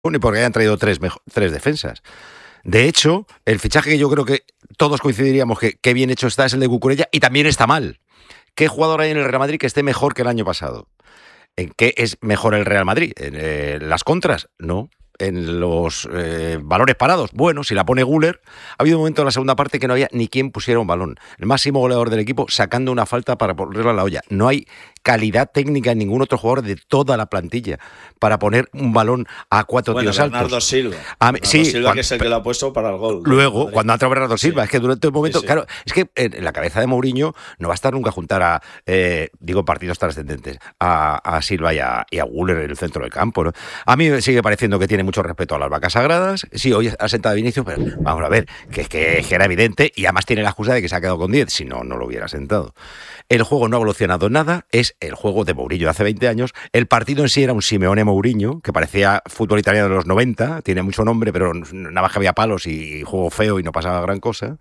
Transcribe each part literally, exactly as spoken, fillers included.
ni porque hayan traído tres, mejo- tres defensas. De hecho, el fichaje que yo creo que todos coincidiríamos que, que bien hecho está es el de Cucurella, y también está mal. ¿Qué jugador hay en el Real Madrid que esté mejor que el año pasado? ¿En qué es mejor el Real Madrid? ¿En eh, las contras? No. ¿En los eh, valores parados? Bueno, si la pone Güler, ha habido un momento en la segunda parte que no había ni quien pusiera un balón. El máximo goleador del equipo sacando una falta para ponerla a la olla. No hay calidad técnica en ningún otro jugador de toda la plantilla para poner un balón a cuatro bueno, tíos Bernardo altos. Silva. A, Bernardo sí, Silva, cuando, que es el que lo ha puesto para el gol. Luego, Madrid. cuando ha entrado Bernardo Silva, sí. Es que durante un momento, sí, sí. claro, es que en la cabeza de Mourinho no va a estar nunca juntar a, eh, digo, partidos trascendentes, a, a Silva y a, y a Güler en el centro del campo, ¿no? A mí me sigue pareciendo que tiene mucho respeto a las vacas sagradas. Sí, hoy ha sentado a Vinicius, pero vamos a ver, que, que, que era evidente, y además tiene la excusa de que se ha quedado con diez, si no, no lo hubiera sentado. El juego no ha evolucionado nada, es el juego de Mourinho de hace veinte años. El partido en sí era un Simeone Mourinho, que parecía fútbol italiano de los noventa, tiene mucho nombre, pero nada más que había palos y juego feo y no pasaba gran cosa.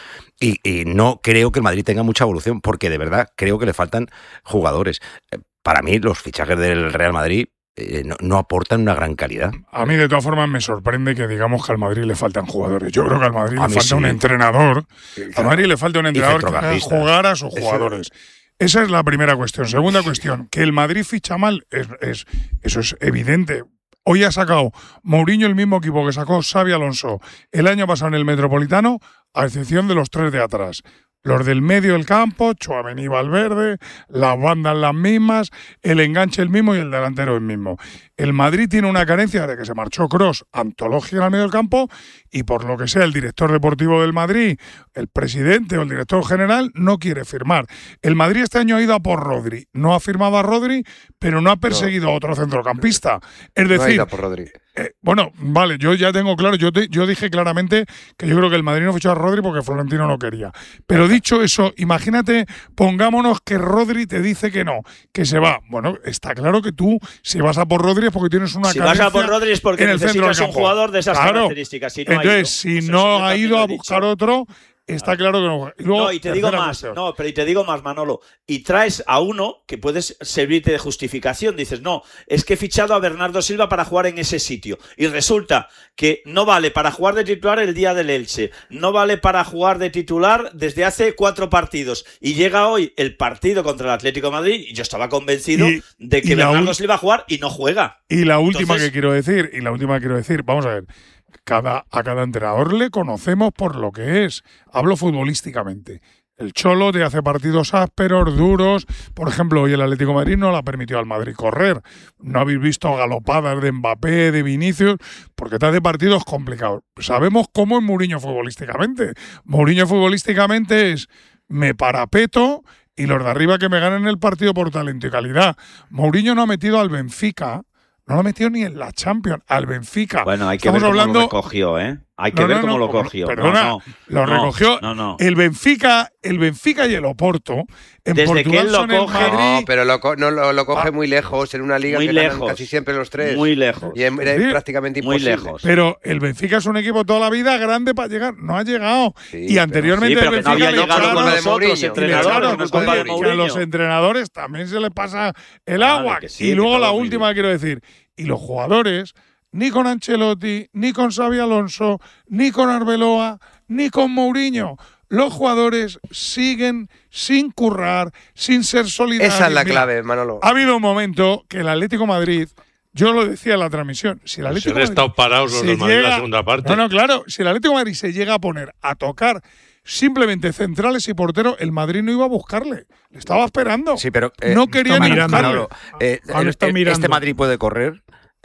Y, y no creo que el Madrid tenga mucha evolución, porque de verdad creo que le faltan jugadores. Para mí, los fichajes del Real Madrid Eh, no, no aportan una gran calidad. A mí, de todas formas, me sorprende que digamos que al Madrid le faltan jugadores. Yo creo que al Madrid a le falta sí. un entrenador. Sí, claro. Al Madrid le falta un entrenador que haga jugar a sus jugadores. Eso. Esa es la primera cuestión. Segunda cuestión, que el Madrid ficha mal, es, es, eso es evidente. Hoy ha sacado Mourinho el mismo equipo que sacó Xabi Alonso el año pasado en el Metropolitano, a excepción de los tres de atrás. Los del medio del campo, Tchouaméni, Valverde, las bandas las mismas, el enganche el mismo y el delantero el mismo. El Madrid tiene una carencia de que se marchó Kroos, antológica al medio del campo, y por lo que sea el director deportivo del Madrid, el presidente o el director general no quiere firmar. El Madrid este año ha ido a por Rodri, no ha firmado a Rodri, pero no ha perseguido no. a otro centrocampista. Es decir, no ha ido a por Rodri. Eh, bueno, vale, yo ya tengo claro, yo, te, yo dije claramente que yo creo que el Madrid no fichó a Rodri porque Florentino no quería. Pero dicho eso, imagínate, pongámonos que Rodri te dice que no, que se va. Bueno, está claro que tú, si vas a por Rodri es porque tienes una si carencia. Si vas a por Rodri es porque necesitas un jugador de esas claro. características. Si no Entonces, ha ido, si pues no ha ido a buscar otro, está claro que no. Y luego, no, y te digo más, cuestión. no, pero y te digo más, Manolo, y traes a uno que puedes servirte de justificación. Dices, no, es que he fichado a Bernardo Silva para jugar en ese sitio. Y resulta que no vale para jugar de titular el día del Elche, no vale para jugar de titular desde hace cuatro partidos. Y llega hoy el partido contra el Atlético de Madrid, y yo estaba convencido y, de que Bernardo Silva va a jugar y no juega. Y la última Entonces, que quiero decir, y la última que quiero decir, vamos a ver. Cada, a cada entrenador le conocemos por lo que es. Hablo futbolísticamente. El Cholo te hace partidos ásperos, duros. Por ejemplo, hoy el Atlético de Madrid no le ha permitido al Madrid correr. No habéis visto galopadas de Mbappé, de Vinicius, porque te hace partidos complicados. Sabemos cómo es Mourinho futbolísticamente. Mourinho futbolísticamente es me parapeto y los de arriba que me ganen el partido por talento y calidad. Mourinho no ha metido al Benfica. No lo ha metido ni en la Champions, al Benfica. Bueno, hay que Estamos ver cómo hablando... lo recogió, ¿eh? Hay que no, ver no, cómo no, lo cogió. Perdona, no, no, lo no, recogió no, no. el Benfica, el Benfica y el Oporto. En Desde Portugal que él lo son coge, el Madrid. No, pero lo, co- no, lo, lo coge Ah, muy lejos, en una liga muy que lejos, ganan casi siempre los tres. Muy lejos. Y es, es Sí, prácticamente muy imposible. lejos. Pero el Benfica es un equipo toda la vida grande para llegar. No ha llegado. Sí, y anteriormente sí, pero el que no Benfica había le llegado echaron- con de nosotros, Mourinho. entrenadores, Claro, no es culpa de oye, que a los Mourinho. entrenadores también se les pasa el Vale, agua. que sí, y que luego todo la muy última que bien. quiero decir. Y los jugadores, ni con Ancelotti, ni con Xabi Alonso, ni con Arbeloa, ni con Mourinho. Los jugadores siguen sin currar, sin ser solidarios. Esa es la Mira, clave, Manolo. ha habido un momento que el Atlético de Madrid, yo lo decía en la transmisión, si el Pues Atlético han de Madrid estado parados los se del Madrid en la llega- segunda parte. No, no, claro, si el Atlético de Madrid se llega a poner a tocar simplemente centrales y porteros, el Madrid no iba a buscarle. Le estaba esperando. Sí, pero eh, no quería ni Manolo, buscarle. Manolo, eh, Han el- estado el- mirando. este Madrid puede correr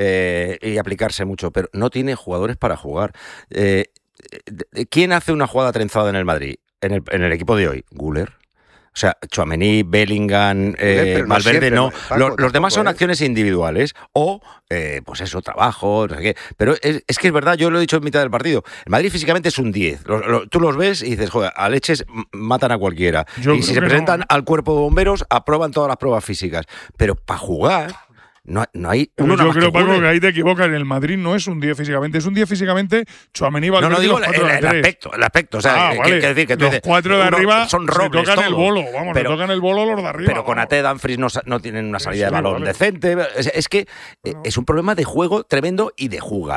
eh, y aplicarse mucho, pero no tiene jugadores para jugar. Eh, ¿Quién hace una jugada trenzada en el Madrid? En el, en el equipo de hoy, Güler. O sea, Tchouaméni, Bellingham, eh, pero no Valverde siempre, no. Paco, los, los demás tampoco, son ¿eh? acciones individuales o, eh, pues eso, trabajo, no sé qué. Pero es, es que es verdad, yo lo he dicho en mitad del partido. El Madrid físicamente es un diez. Lo- lo- tú los ves y dices, joder, a leches m- matan a cualquiera. Yo y creo si se que presentan no. al cuerpo de bomberos, aprueban todas las pruebas físicas. Pero para jugar No, no hay uno Yo creo, Paco, que ahí te equivocas. En el Madrid no es un diez físicamente. Es un diez físicamente Tchouaméni, Valverde. No, no digo el, el, el aspecto. El aspecto. O sea, ah, vale. que, que decir que tú los dices, cuatro de arriba son robles, se tocan todo. el bolo. Vamos, pero, se tocan el bolo los de arriba. Pero con Ate Dumfries no, no tienen una salida sí, sí, de balón vale. decente. Es, es que bueno. es un problema de juego tremendo y de jugada.